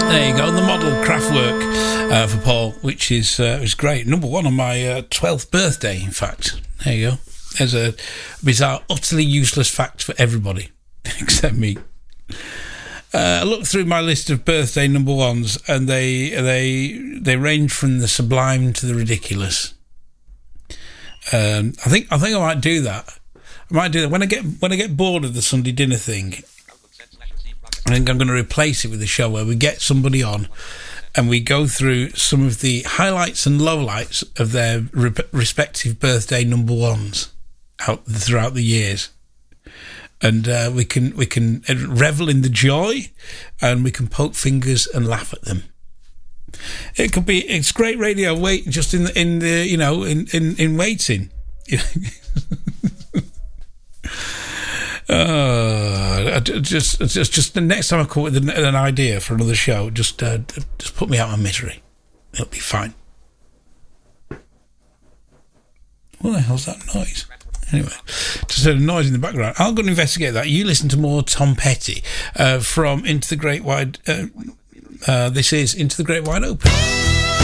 There you go, the model Kraftwerk for Paul, which is great. Number one on my 12th birthday, in fact. There you go. There's a bizarre, utterly useless fact for everybody, except me. I looked through my list of birthday number ones, and they range from the sublime to the ridiculous. I think I might do that. I might do that when I get bored of the Sunday dinner thing. I think I'm going to replace it with a show where we get somebody on and we go through some of the highlights and lowlights of their respective birthday number ones out throughout the years. And we can revel in the joy, and we can poke fingers and laugh at them. It's great radio. Wait, just in waiting. Just the next time I come up with an idea for another show, just put me out of my misery. It'll be fine. What the hell's that noise? Anyway, just a noise in the background. I'll go and investigate that. You listen to more Tom Petty from Into the Great Wide. This is Into the Great Wide Open.